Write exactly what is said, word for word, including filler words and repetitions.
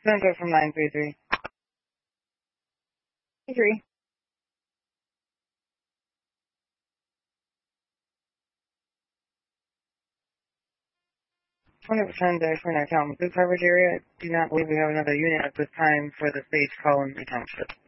Center from nine three three. Three. twenty percent there for an account with the coverage area. I do not believe we have another unit at this time for the stage call in the township.